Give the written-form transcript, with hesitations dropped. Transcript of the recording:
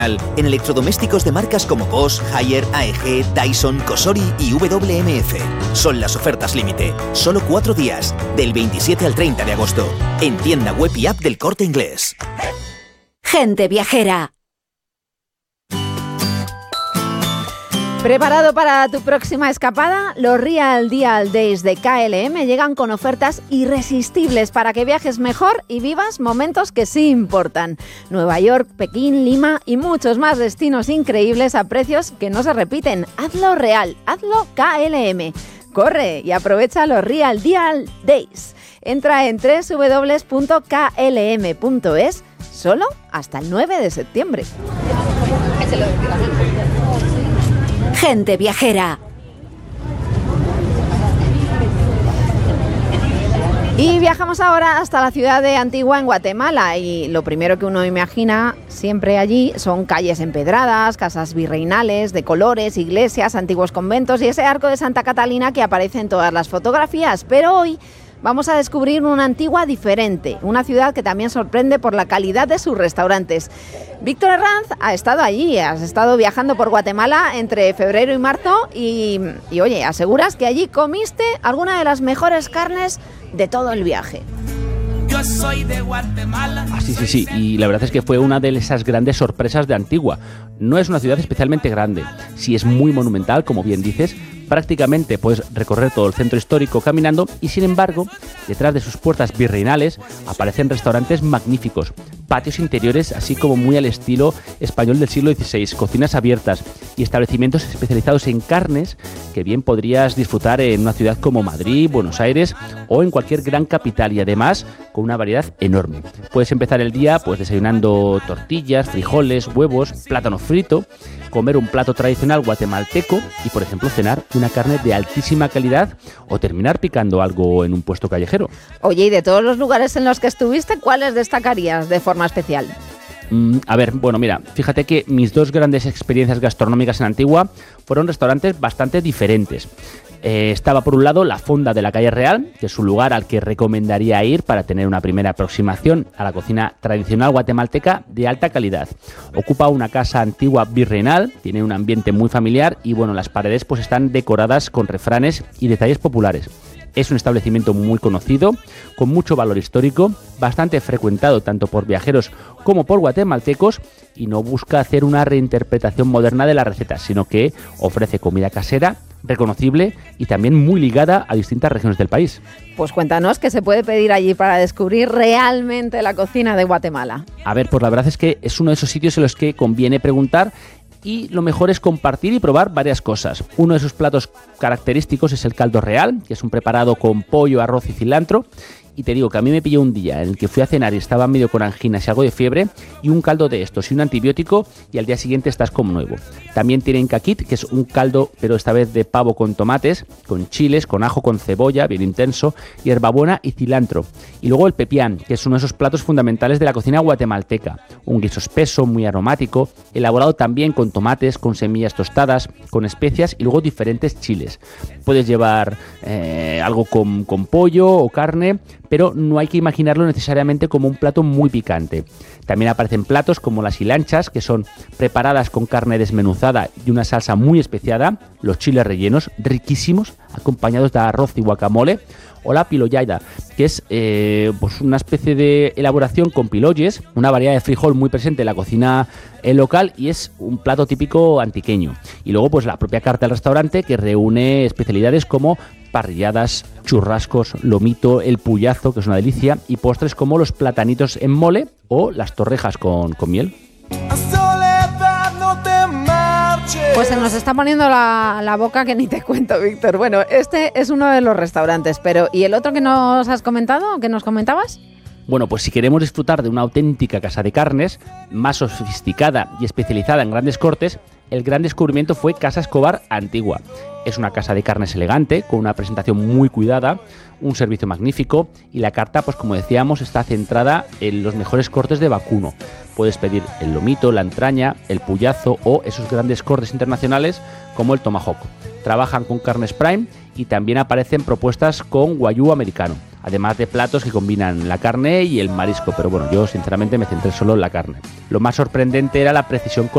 En electrodomésticos de marcas como Bosch, Haier, AEG, Dyson, Cosori y WMF. Son las ofertas límite. Solo 4 días, del 27 al 30 de agosto. En tienda web y app del Corte Inglés. Gente viajera. ¿Preparado para tu próxima escapada? Los Real Deal Days de KLM llegan con ofertas irresistibles para que viajes mejor y vivas momentos que sí importan. Nueva York, Pekín, Lima y muchos más destinos increíbles a precios que no se repiten. Hazlo real, hazlo KLM. Corre y aprovecha los Real Deal Days. Entra en www.klm.es solo hasta el 9 de septiembre. Gente viajera. Y viajamos ahora hasta la ciudad de Antigua, en Guatemala, y lo primero que uno imagina siempre allí son calles empedradas, casas virreinales de colores, iglesias, antiguos conventos y ese arco de Santa Catalina que aparece en todas las fotografías. Pero hoy vamos a descubrir una Antigua diferente, una ciudad que también sorprende por la calidad de sus restaurantes. Víctor Herranz ha estado allí, has estado viajando por Guatemala entre febrero y marzo y oye, aseguras que allí comiste alguna de las mejores carnes de todo el viaje. Yo soy de Guatemala. Sí, y la verdad es que fue una de esas grandes sorpresas de Antigua. No es una ciudad especialmente grande, sí es muy monumental, como bien dices. Prácticamente puedes recorrer todo el centro histórico caminando y, sin embargo, detrás de sus puertas virreinales aparecen restaurantes magníficos, patios interiores así como muy al estilo español del siglo XVI, cocinas abiertas y establecimientos especializados en carnes que bien podrías disfrutar en una ciudad como Madrid, Buenos Aires o en cualquier gran capital, y además con una variedad enorme. Puedes empezar el día pues desayunando tortillas, frijoles, huevos, plátano frito, comer un plato tradicional guatemalteco y, por ejemplo, cenar una carne de altísima calidad o terminar picando algo en un puesto callejero. Oye, y de todos los lugares en los que estuviste, ¿cuáles destacarías de forma especial? A ver, bueno, mira, fíjate que mis dos grandes experiencias gastronómicas en Antigua fueron restaurantes bastante diferentes. Estaba por un lado la Fonda de la Calle Real, que es un lugar al que recomendaría ir para tener una primera aproximación a la cocina tradicional guatemalteca de alta calidad. Ocupa una casa antigua virreinal, tiene un ambiente muy familiar y bueno, las paredes pues están decoradas con refranes y detalles populares. Es un establecimiento muy conocido, con mucho valor histórico, bastante frecuentado tanto por viajeros como por guatemaltecos, y no busca hacer una reinterpretación moderna de la receta, sino que ofrece comida casera, reconocible y también muy ligada a distintas regiones del país. Pues cuéntanos qué se puede pedir allí para descubrir realmente la cocina de Guatemala. A ver, pues la verdad es que es uno de esos sitios en los que conviene preguntar, y lo mejor es compartir y probar varias cosas. Uno de sus platos característicos es el caldo real, que es un preparado con pollo, arroz y cilantro. Y te digo que a mí me pilló un día en el que fui a cenar y estaba medio con anginas y algo de fiebre, y un caldo de estos y un antibiótico, y al día siguiente estás como nuevo. También tienen caquit, que es un caldo, pero esta vez de pavo con tomates, con chiles, con ajo, con cebolla, bien intenso, hierbabuena y cilantro. Y luego el pepián, que es uno de esos platos fundamentales de la cocina guatemalteca. Un guiso espeso, muy aromático, elaborado también con tomates, con semillas tostadas, con especias y luego diferentes chiles. Puedes llevar algo con pollo o carne, pero no hay que imaginarlo necesariamente como un plato muy picante. También aparecen platos como las hilanchas, que son preparadas con carne desmenuzada y una salsa muy especiada, los chiles rellenos, riquísimos, acompañados de arroz y guacamole, o la piloyaida, que es pues una especie de elaboración con piloyes, una variedad de frijol muy presente en la cocina local, y es un plato típico antiqueño. Y luego pues la propia carta del restaurante, que reúne especialidades como parrilladas, churrascos, lomito, el puyazo, que es una delicia, y postres como los platanitos en mole o las torrejas con miel. Pues se nos está poniendo la boca que ni te cuento, Víctor. Bueno, este es uno de los restaurantes, pero ¿y el otro que nos has comentado, que nos comentabas? Bueno, pues si queremos disfrutar de una auténtica casa de carnes, más sofisticada y especializada en grandes cortes, el gran descubrimiento fue Casa Escobar Antigua. Es una casa de carnes elegante, con una presentación muy cuidada, un servicio magnífico, y la carta, pues como decíamos, está centrada en los mejores cortes de vacuno. Puedes pedir el lomito, la entraña, el puyazo o esos grandes cortes internacionales como el tomahawk. Trabajan con carnes prime y también aparecen propuestas con guayú americano, además de platos que combinan la carne y el marisco, pero bueno, yo sinceramente me centré solo en la carne. Lo más sorprendente era la precisión con